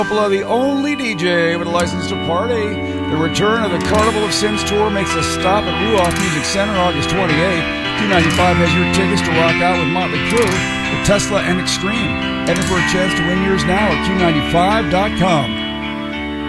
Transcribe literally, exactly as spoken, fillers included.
The only D J with a license to party. The return of the Carnival of Sins tour makes a stop at Ruoff Music Center August twenty-eighth. Q ninety-five has your tickets to rock out with Motley Crue, with Tesla and Extreme. Heading for a chance to win yours now at Q ninety-five dot com.